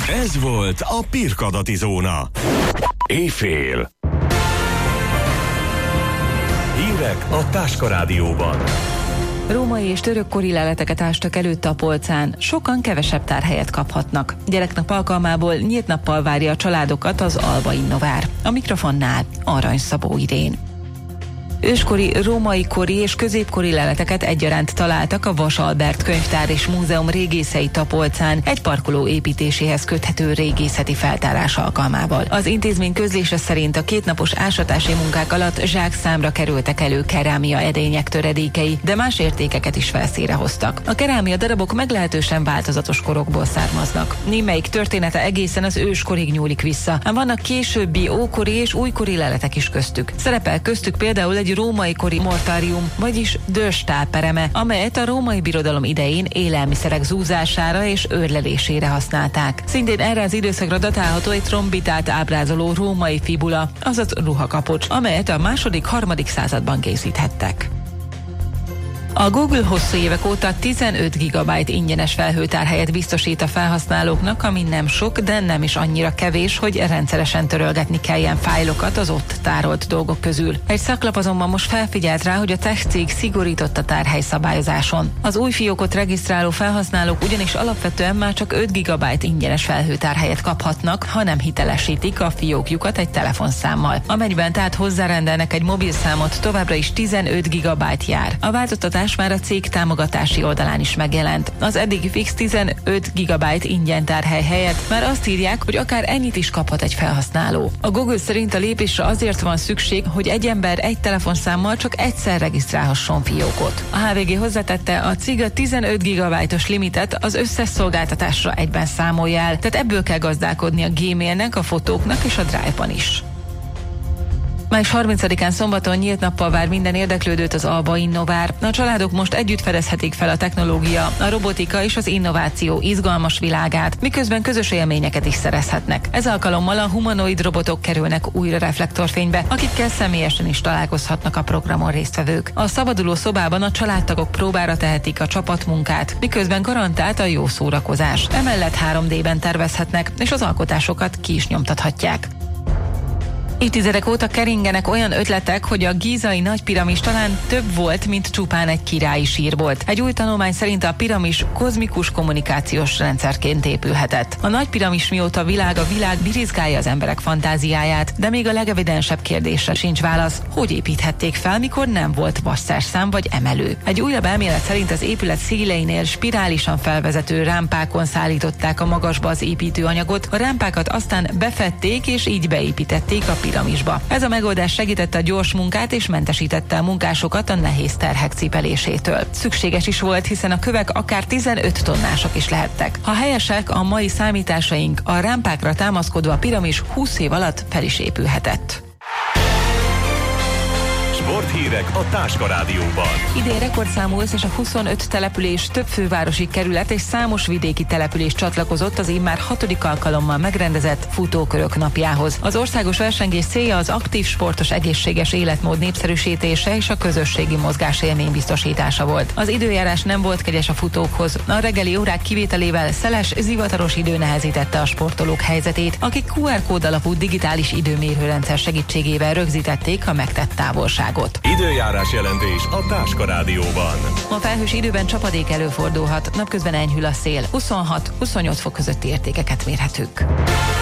Ez volt a Pirkadati Zóna. Éjfél. Hírek a Táska Rádióban. Római és törökkori leleteket ástak előtt a polcán, sokan kevesebb tárhelyet kaphatnak. Gyereknap alkalmából nyílt nappal várja a családokat az Alba Innovár. A mikrofonnál Arany Szabó Irén. Őskori, római kori és középkori leleteket egyaránt találtak a Vas Albert Könyvtár és Múzeum régészei Tapolcán egy parkoló építéséhez köthető régészeti feltárás alkalmával. Az intézmény közlése szerint a kétnapos ásatási munkák alatt zsákszámra kerültek elő kerámia edények töredékei, de más értékeket is felszínre hoztak. A kerámia darabok meglehetősen változatos korokból származnak. Némelyik története egészen az őskorig nyúlik vissza, ám vannak későbbi ókori és újkori leletek is köztük. Szerepel köztük például egy római kori mortárium, vagyis dőstálpereme, amelyet a római birodalom idején élelmiszerek zúzására és őrlelésére használták. Szintén erre az időszakra datálható egy trombitát ábrázoló római fibula, azaz ruhakapocs, amelyet a második-harmadik században készíthettek. A Google hosszú évek óta 15 GB ingyenes felhőtárhelyet biztosít a felhasználóknak, ami nem sok, de nem is annyira kevés, hogy rendszeresen törölgetni kelljen fájlokat az ott tárolt dolgok közül. Egy szaklap azonban most felfigyelt rá, hogy a tech cég szigorított a tárhely szabályozáson. Az új fiókot regisztráló felhasználók ugyanis alapvetően már csak 5 GB ingyenes felhőtárhelyet kaphatnak, ha nem hitelesítik a fiókjukat egy telefonszámmal. Amennyiben tehát hozzárendelnek egy mobilszámot, továbbra is 15 GB jár. A változtatás már a cég támogatási oldalán is megjelent. Az eddigi fix 15 GB ingyen tárhely helyett már azt írják, hogy akár ennyit is kaphat egy felhasználó. A Google szerint a lépésre azért van szükség, hogy egy ember egy telefonszámmal csak egyszer regisztrálhasson fiókot. A HVG hozzátette, a cég a 15 GB-os limitet az összes szolgáltatásra egyben számolja el, tehát ebből kell gazdálkodni a Gmailnek, a fotóknak és a Drive-ban is. Május 30-án szombaton nyílt nappal vár minden érdeklődőt az Alba Innovár. A családok most együtt fedezhetik fel a technológia, a robotika és az innováció izgalmas világát, miközben közös élményeket is szerezhetnek. Ez alkalommal a humanoid robotok kerülnek újra reflektorfénybe, akikkel személyesen is találkozhatnak a programon résztvevők. A szabaduló szobában a családtagok próbára tehetik a csapatmunkát, miközben garantált a jó szórakozás. Emellett 3D-ben tervezhetnek, és az alkotásokat ki is nyomtathatják. Évtizedek óta keringenek olyan ötletek, hogy a gízai nagypiramis talán több volt, mint csupán egy királyi sírbolt. Egy új tanulmány szerint a piramis kozmikus kommunikációs rendszerként épülhetett. A nagypiramis mióta a világ birizgálja az emberek fantáziáját, de még a legevidensebb kérdésre sincs válasz, hogy építhették fel, mikor nem volt vasszerszám vagy emelő. Egy újabb elmélet szerint az épület széleinél spirálisan felvezető rámpákon szállították a magasba az építőanyagot, a rámpákat aztán befedték és így beépítették a piramisba. Ez a megoldás segítette a gyors munkát és mentesítette a munkásokat a nehéz terhek cipelésétől. Szükséges is volt, hiszen a kövek akár 15 tonnások is lehettek. Ha helyesek a mai számításaink, a rámpákra támaszkodva a piramis 20 év alatt fel is épülhetett. Sporthírek a Táska Rádióban. Idén rekordszámú összes a 25 település, több fővárosi kerület és számos vidéki település csatlakozott az immár 6. alkalommal megrendezett Futókörök napjához. Az országos versengés célja az aktív, sportos, egészséges életmód népszerűsítése és a közösségi mozgásélmény biztosítása volt. Az időjárás nem volt kegyes a futókhoz. A reggeli órák kivételével szeles, zivataros idő nehezítette a sportolók helyzetét, akik QR kód alapú digitális időmérőrendszer segítségével rögzítették a megtett távolságot. Időjárás jelentés a Táska Rádióban. Ma felhős időben csapadék előfordulhat, napközben enyhül a szél, 26-28 fok közötti értékeket mérhetünk.